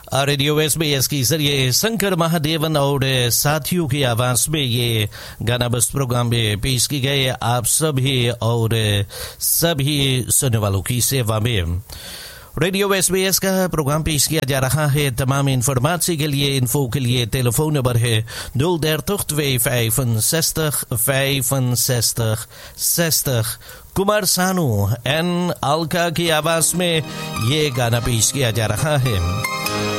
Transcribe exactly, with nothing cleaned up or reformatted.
Radio SBS के जरिए शंकर महादेवन और साथियों की आवाज में ये गाना बस प्रोग्राम में पेश की गए आप सभी और सभी सुनने वालों की सेवा में। रेडियो एसबीएस का प्रोग्राम पेश किया जा रहा है। तमाम इन्फॉर्मेशन के लिए इन्फो के लिए टेलीफोन नंबर है nul dertig twee vijfenzestig vijfenzestig zestig। Kumar Sanu N Alka की आवाज में ये गाना पेश किया जा रहा है।